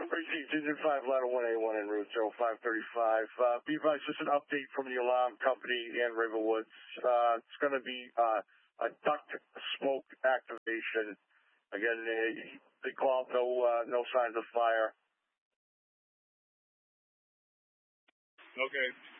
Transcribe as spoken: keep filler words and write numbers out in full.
received Engine five, ladder one A one en route zero five thirty-five. Uh, be advised, just an update from the alarm company in Riverwoods. Uh, it's going to be uh, a duct smoke activation. Again, they, they called no uh, no signs of fire. Okay.